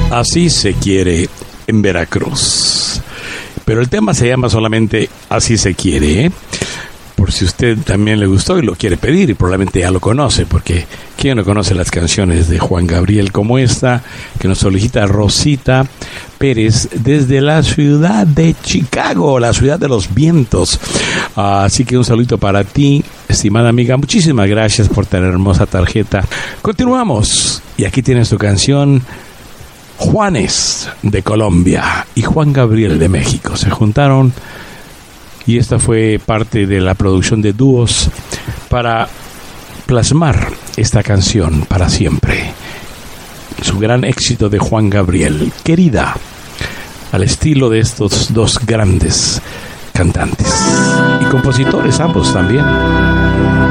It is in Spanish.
Así se quiere en Veracruz. Pero el tema se llama solamente Así se quiere, ¿eh? Por si usted también le gustó y lo quiere pedir, y probablemente ya lo conoce, porque ¿quién no conoce las canciones de Juan Gabriel como esta, que nos solicita Rosita Pérez desde la ciudad de Chicago, la ciudad de los vientos? Así que un saludito para ti, estimada amiga. Muchísimas gracias por tener hermosa tarjeta. Continuamos, y aquí tienes tu canción. Juanes de Colombia y Juan Gabriel de México se juntaron, y esta fue parte de la producción de dúos para plasmar esta canción para siempre. Su gran éxito de Juan Gabriel, Querida, al estilo de estos dos grandes cantantes y compositores ambos también.